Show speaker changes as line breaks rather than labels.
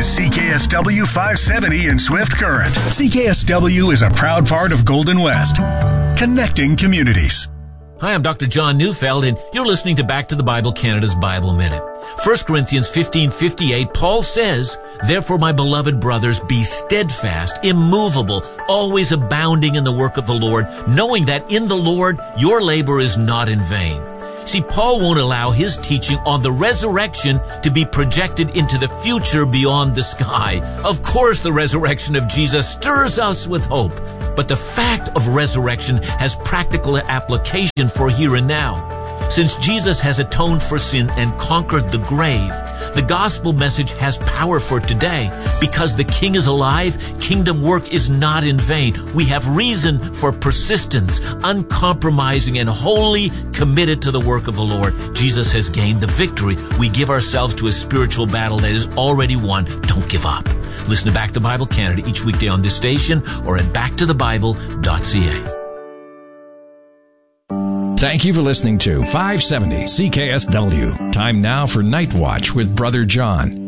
is CKSW 570 in Swift Current. CKSW is a proud part of Golden West, connecting communities.
Hi, I'm Dr. John Neufeld, and you're listening to Back to the Bible Canada's Bible Minute. 1 Corinthians 15:58, Paul says, "Therefore, my beloved brothers, be steadfast, immovable, always abounding in the work of the Lord, knowing that in the Lord your labor is not in vain." See, Paul won't allow his teaching on the resurrection to be projected into the future beyond the sky. Of course, the resurrection of Jesus stirs us with hope, but the fact of resurrection has practical application for here and now. Since Jesus has atoned for sin and conquered the grave, the gospel message has power for today. Because the King is alive, kingdom work is not in vain. We have reason for persistence, uncompromising and wholly committed to the work of the Lord. Jesus has gained the victory. We give ourselves to a spiritual battle that is already won. Don't give up. Listen to Back to Bible Canada each weekday on this station or at backtothebible.ca.
Thank you for listening to 570 CKSW. Time now for Night Watch with Brother John.